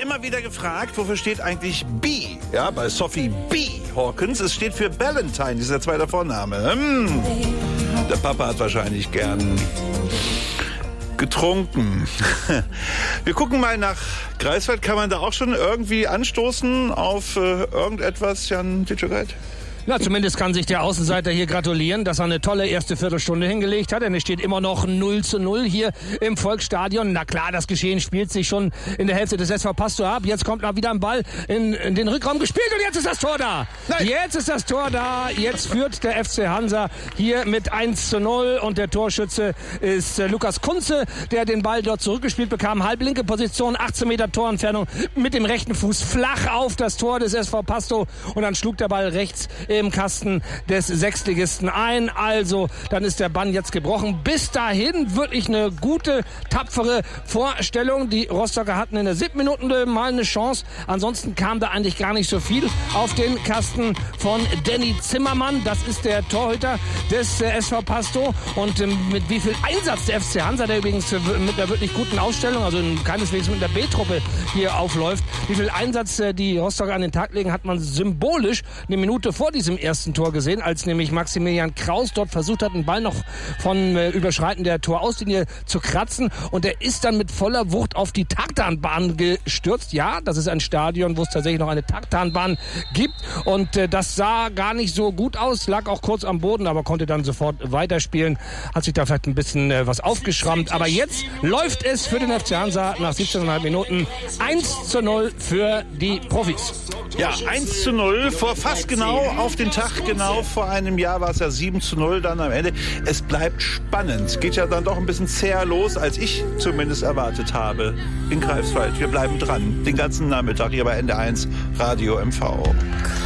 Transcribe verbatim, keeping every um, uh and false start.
immer wieder gefragt, wofür steht eigentlich B? Ja, bei Sophie B. Hawkins. Es steht für Valentine, dieser zweite Vorname. Hm. Der Papa hat wahrscheinlich gern getrunken. Wir gucken mal nach Greifswald. Kann man da auch schon irgendwie anstoßen auf äh, irgendetwas, Jan Ditschewald? Na, zumindest kann sich der Außenseiter hier gratulieren, dass er eine tolle erste Viertelstunde hingelegt hat. Denn es steht immer noch null zu null hier im Volksstadion. Na klar, das Geschehen spielt sich schon in der Hälfte des S V Pastor ab. Jetzt kommt mal wieder ein Ball in, in den Rückraum gespielt und jetzt ist das Tor da. Nein. Jetzt ist das Tor da. Jetzt führt der F C Hansa hier mit eins zu null und der Torschütze ist äh, Lukas Kunze, der den Ball dort zurückgespielt bekam. Halblinke Position, achtzehn Meter Torentfernung mit dem rechten Fuß flach auf das Tor des S V Pastor und dann schlug der Ball rechts im Kasten des Sechstligisten ein. Also, dann ist der Bann jetzt gebrochen. Bis dahin wirklich eine gute, tapfere Vorstellung. Die Rostocker hatten in der siebten Minute mal eine Chance. Ansonsten kam da eigentlich gar nicht so viel auf den Kasten von Danny Zimmermann. Das ist der Torhüter des äh, S V Pasto. Und ähm, mit wie viel Einsatz der F C Hansa, der übrigens äh, mit einer wirklich guten Ausstellung, also keineswegs mit der B-Truppe hier aufläuft, wie viel Einsatz äh, die Rostocker an den Tag legen, hat man symbolisch eine Minute vor diesem ersten Tor gesehen, als nämlich Maximilian Kraus dort versucht hat, einen Ball noch von äh, Überschreiten der Torauslinie zu kratzen und er ist dann mit voller Wucht auf die Tartanbahn gestürzt. Ja, das ist ein Stadion, wo es tatsächlich noch eine Tartanbahn gibt und äh, das sah gar nicht so gut aus, lag auch kurz am Boden, aber konnte dann sofort weiterspielen, hat sich da vielleicht ein bisschen äh, was aufgeschrammt, aber jetzt läuft es für den F C Hansa nach siebzehn Komma fünf Minuten eins zu null für die Profis. Ja, eins zu null vor fast genau auf den Tag, genau vor einem Jahr war es ja sieben zu null dann am Ende. Es bleibt spannend. Geht ja dann doch ein bisschen zäher los, als ich zumindest erwartet habe in Greifswald. Wir bleiben dran, den ganzen Nachmittag hier bei N D R eins Radio M V.